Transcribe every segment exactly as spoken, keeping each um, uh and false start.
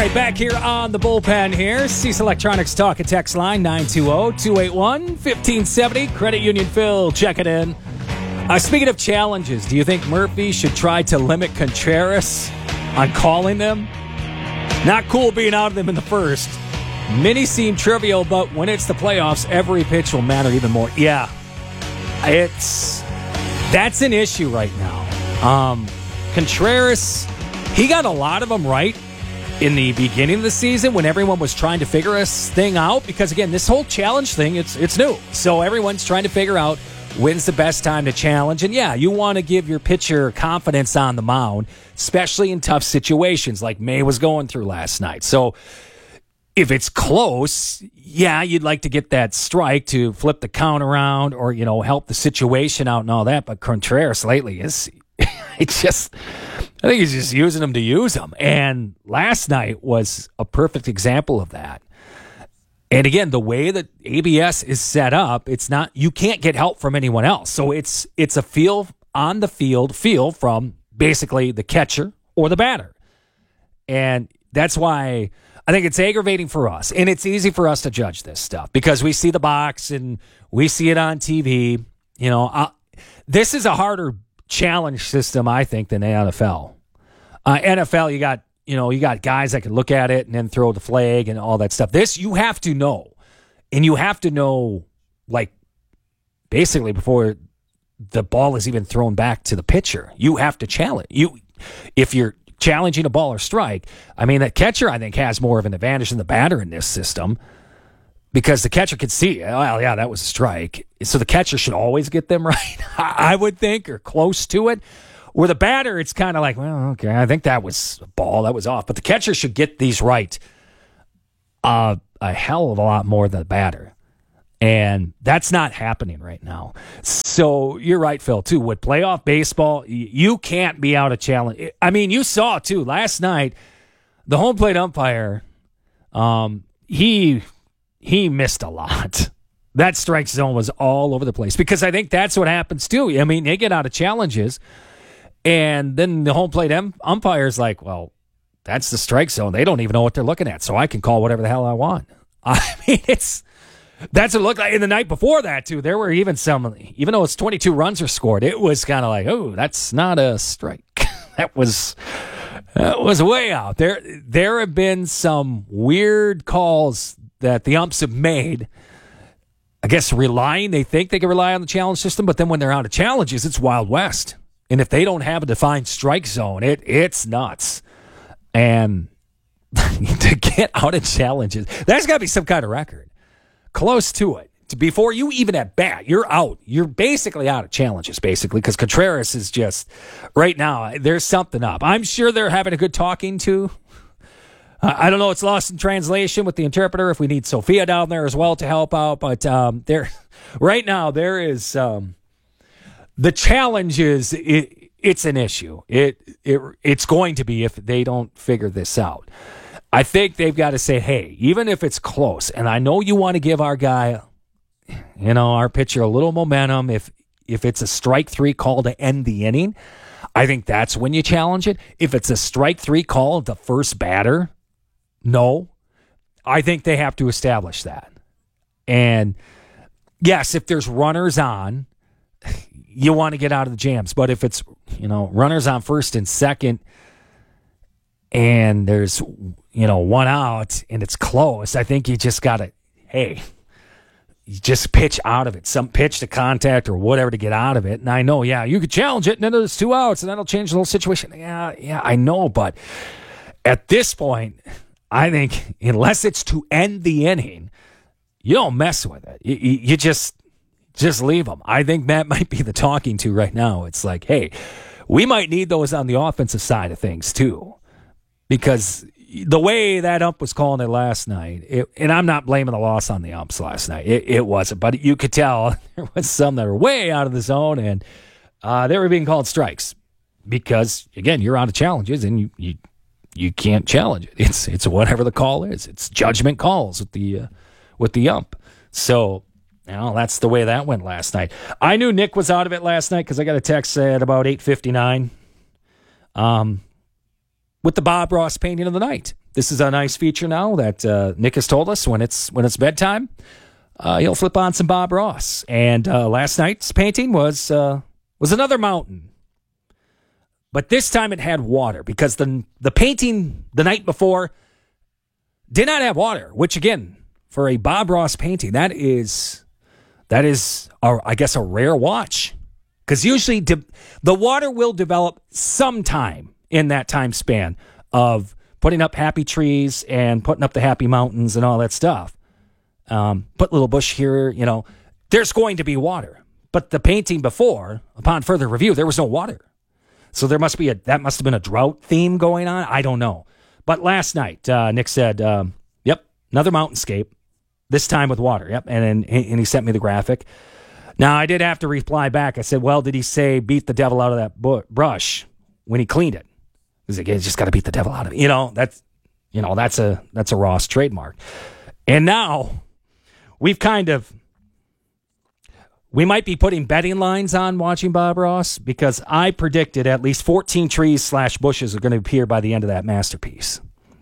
right, back here on the bullpen here. Cease Electronics talk and text line nine two zero, two eight one, one five seven zero. Credit Union Phil, check it in. Uh, speaking of challenges, do you think Murphy should try to limit Contreras on calling them? Not cool being out of them in the first. Many seem trivial, but when it's the playoffs, every pitch will matter even more. Yeah, it's that's an issue right now. Um, Contreras, he got a lot of them right in the beginning of the season when everyone was trying to figure this thing out, because again, this whole challenge thing, it's it's new. So everyone's trying to figure out when's the best time to challenge. And yeah, you want to give your pitcher confidence on the mound, especially in tough situations like May was going through last night. So if it's close, yeah, you'd like to get that strike to flip the count around or, you know, help the situation out and all that. But Contreras lately is, it's just, I think he's just using them to use them. And last night was a perfect example of that. And again, the way that A B S is set up, it's not, you can't get help from anyone else. So it's it's a feel on the field feel from basically the catcher or the batter. And that's why I think it's aggravating for us. And it's easy for us to judge this stuff because we see the box and we see it on T V. You know, uh, this is a harder challenge system, I think, than the N F L. Uh, N F L, you got You know, you got guys that can look at it and then throw the flag and all that stuff. This, you have to know. And you have to know, like, basically before the ball is even thrown back to the pitcher. You have to challenge. You, if you're challenging a ball or strike, I mean, that catcher, I think, has more of an advantage than the batter in this system because the catcher can see, well, yeah, that was a strike. So the catcher should always get them right, I would think, or close to it. Where the batter, it's kind of like, well, okay, I think that was a ball, that was off. But the catcher should get these right uh, a hell of a lot more than the batter. And that's not happening right now. So you're right, Phil, too. With playoff baseball, you can't be out of challenge. I mean, you saw, too, last night, the home plate umpire, um, he he missed a lot. That strike zone was all over the place. Because I think that's what happens, too. I mean, they get out of challenges. And then the home plate umpire's like, well, that's the strike zone. They don't even know what they're looking at, so I can call whatever the hell I want. I mean, it's that's what it looked like. And the night before that, too, there were even some, even though it's twenty-two runs were scored, it was kind of like, oh, that's not a strike. that was that was way out. There, there have been some weird calls that the umps have made. I guess relying, they think they can rely on the challenge system, but then when they're out of challenges, it's Wild West. And if they don't have a defined strike zone, it it's nuts. And to get out of challenges, there's got to be some kind of record. Close to it. Before you even at bat, you're out. You're basically out of challenges, basically, because Contreras is just, right now, there's something up. I'm sure they're having a good talking to. Uh, I don't know, it's lost in translation with the interpreter, if we need Sophia down there as well to help out. But um, there, right now, there is... Um, The challenge is it, it's an issue. It it it's going to be if they don't figure this out. I think they've got to say, hey, even if it's close, and I know you want to give our guy, you know, our pitcher a little momentum. If if it's a strike three call to end the inning, I think that's when you challenge it. If it's a strike three call of the first batter, no, I think they have to establish that. And yes, if there's runners on, you want to get out of the jams. But if it's, you know, runners on first and second and there's, you know, one out and it's close, I think you just got to, hey, you just pitch out of it. Some pitch to contact or whatever to get out of it. And I know, yeah, you could challenge it and then there's two outs and that'll change the whole situation. Yeah, yeah, I know. But at this point, I think unless it's to end the inning, you don't mess with it. You, you, you just... Just leave them. I think that might be the talking to right now. It's like, hey, we might need those on the offensive side of things too. Because the way that ump was calling it last night, it, and I'm not blaming the loss on the umps last night. It, it wasn't. But you could tell there was some that were way out of the zone, and uh, they were being called strikes. Because, again, you're out of challenges, and you you, you can't challenge it. It's it's whatever the call is. It's judgment calls with the uh, with the ump. So... Well, that's the way that went last night. I knew Nick was out of it last night because I got a text at about eight fifty-nine. Um, with the Bob Ross painting of the night. This is a nice feature now that uh, Nick has told us when it's when it's bedtime. Uh, he'll flip on some Bob Ross. And uh, last night's painting was uh, was another mountain. But this time it had water because the the painting the night before did not have water, which again, for a Bob Ross painting, that is, that is, a, I guess, a rare watch. Because usually de- the water will develop sometime in that time span of putting up happy trees and putting up the happy mountains and all that stuff. Um, put little bush here, you know, there's going to be water. But the painting before, upon further review, there was no water. So there must be a, that must have been a drought theme going on. I don't know. But last night, uh, Nick said, um, yep, another mountainscape, this time with water. Yep. And, and, and he sent me the graphic. Now, I did have to reply back. I said, well, did he say beat the devil out of that bu- brush when he cleaned it? He's like, he's just got to beat the devil out of it. You know, that's, you know, that's a, that's a Ross trademark. And now we've kind of, we might be putting betting lines on watching Bob Ross because I predicted at least fourteen trees slash bushes are going to appear by the end of that masterpiece.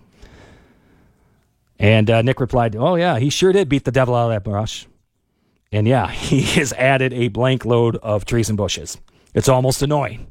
And uh, Nick replied, oh, yeah, he sure did beat the devil out of that brush. And yeah, he has added a blank load of trees and bushes. It's almost annoying.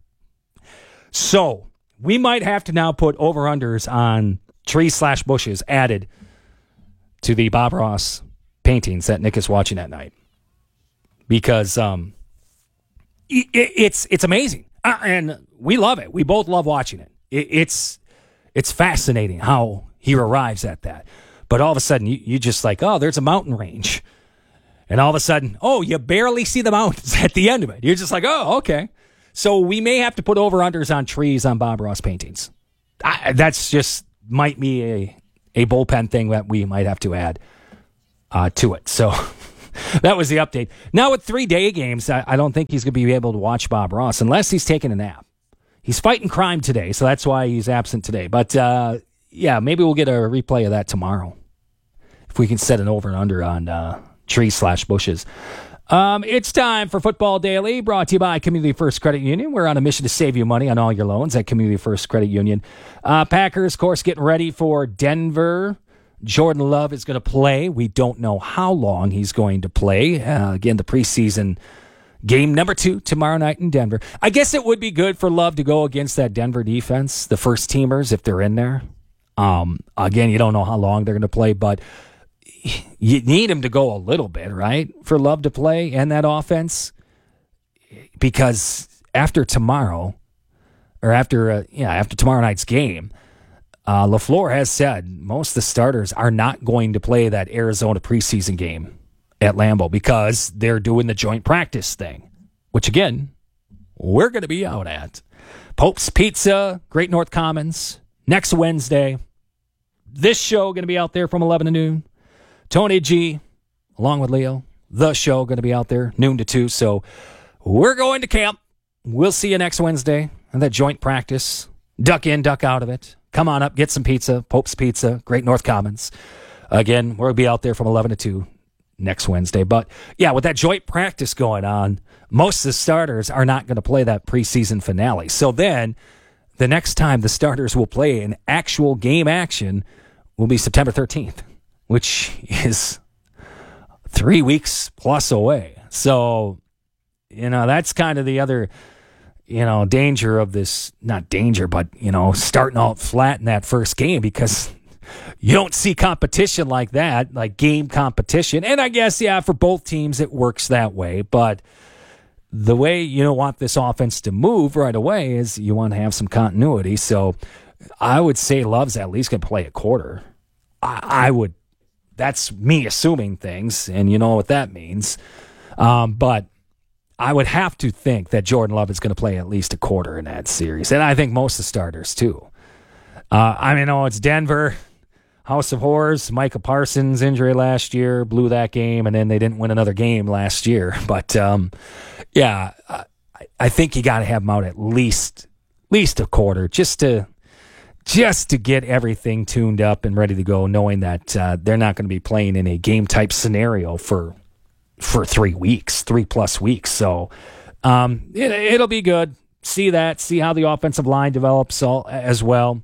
So we might have to now put over-unders on trees slash bushes added to the Bob Ross paintings that Nick is watching at night. Because um, it, it's it's amazing. Uh, and we love it. We both love watching it. it. It's it's fascinating how he arrives at that. But all of a sudden, you, you just like, oh, there's a mountain range. And all of a sudden, oh, you barely see the mountains at the end of it. You're just like, oh, okay. So we may have to put over-unders on trees on Bob Ross paintings. I, that's just might be a, a bullpen thing that we might have to add uh, to it. So that was the update. Now with three day games, I, I don't think he's going to be able to watch Bob Ross unless he's taking a nap. He's fighting crime today, so that's why he's absent today. But, uh, yeah, maybe we'll get a replay of that tomorrow if we can set an over and under on uh, trees slash bushes. Um, it's time for Football Daily, brought to you by Community First Credit Union. We're on a mission to save you money on all your loans at Community First Credit Union. Uh, Packers, of course, getting ready for Denver. Jordan Love is going to play. We don't know how long he's going to play. Uh, again, the preseason game number two tomorrow night in Denver. I guess it would be good for Love to go against that Denver defense, the first teamers, if they're in there. Um, again, you don't know how long they're going to play, but you need him to go a little bit, right, for Love to play and that offense, because after tomorrow, or after uh, yeah, after tomorrow night's game, uh, LaFleur has said most of the starters are not going to play that Arizona preseason game at Lambeau because they're doing the joint practice thing, which again, we're going to be out at. Pope's Pizza, Great North Commons, next Wednesday. This show going to be out there from eleven to noon. Tony G, along with Leo, the show going to be out there noon to two. So we're going to camp. We'll see you next Wednesday and that joint practice. Duck in, duck out of it. Come on up, get some pizza. Pope's Pizza, Great North Commons. Again, we'll be out there from eleven to two next Wednesday. But yeah, with that joint practice going on, most of the starters are not going to play that preseason finale. So then the next time the starters will play in actual game action will be September thirteenth. Which is three weeks plus away. So, you know, that's kind of the other, you know, danger of this, not danger, but, you know, starting out flat in that first game because you don't see competition like that, like game competition. And I guess, yeah, for both teams, it works that way. But the way you don't want this offense to move right away is you want to have some continuity. So I would say Love's at least going to play a quarter. I, I would. That's me assuming things, and you know what that means. Um, but I would have to think that Jordan Love is going to play at least a quarter in that series, and I think most of the starters too. Uh, I mean, oh, it's Denver, House of Horrors. Micah Parsons' injury last year blew that game, and then they didn't win another game last year. But um, yeah, I, I think you got to have them out at least, least a quarter, just to. Just to get everything tuned up and ready to go, knowing that uh, they're not going to be playing in a game-type scenario for for three weeks, three-plus weeks. So um, it, it'll be good. See that. See how the offensive line develops all, as well.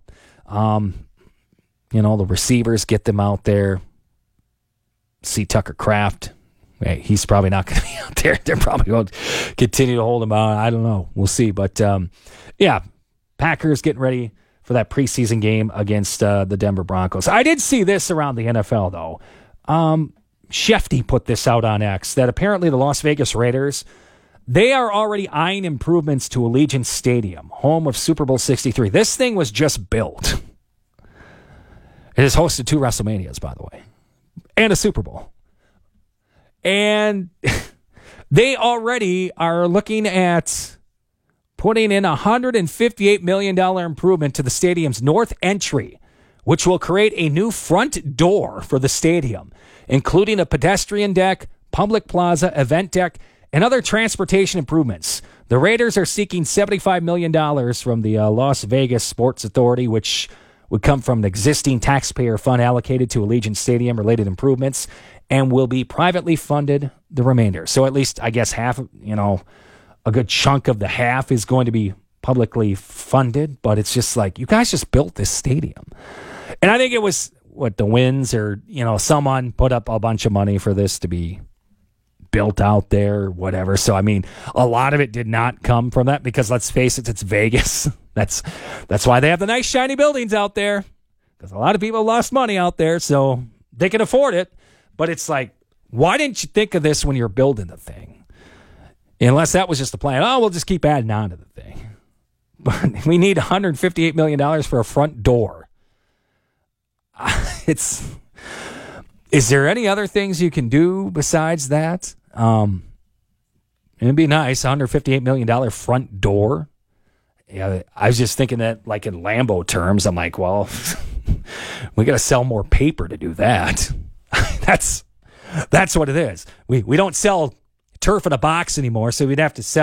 Um, you know, the receivers, get them out there. See Tucker Kraft. Hey, he's probably not going to be out there. They're probably going to continue to hold him out. I don't know. We'll see. But, um, yeah, Packers getting ready for that preseason game against uh, the Denver Broncos. I did see this around the N F L, though. Um, Shefty put this out on X, that apparently the Las Vegas Raiders, they are already eyeing improvements to Allegiant Stadium, home of Super Bowl sixty-three. This thing was just built. It has hosted two WrestleManias, by the way, and a Super Bowl. And they already are looking at putting in a one hundred fifty-eight million dollars improvement to the stadium's north entry, which will create a new front door for the stadium, including a pedestrian deck, public plaza, event deck, and other transportation improvements. The Raiders are seeking seventy-five million dollars from the uh, Las Vegas Sports Authority, which would come from an existing taxpayer fund allocated to Allegiant Stadium-related improvements, and will be privately funded the remainder. So at least, I guess, half, you know, a good chunk of the half is going to be publicly funded, but it's just like, you guys just built this stadium. And I think it was, what, the Winds or, you know, someone put up a bunch of money for this to be built out there, whatever. So, I mean, a lot of it did not come from that because, let's face it, it's Vegas. That's that's why they have the nice, shiny buildings out there, because a lot of people lost money out there, so they can afford it. But it's like, why didn't you think of this when you're building the thing? Unless that was just the plan. Oh, we'll just keep adding on to the thing. But we need one hundred fifty-eight million dollars for a front door. It's... Is there any other things you can do besides that? Um, it'd be nice, one hundred fifty-eight million dollars front door. Yeah, I was just thinking that, like, in Lambo terms. I'm like, well, we got to sell more paper to do that. that's that's what it is. We we don't sell turf in a box anymore, so we'd have to sell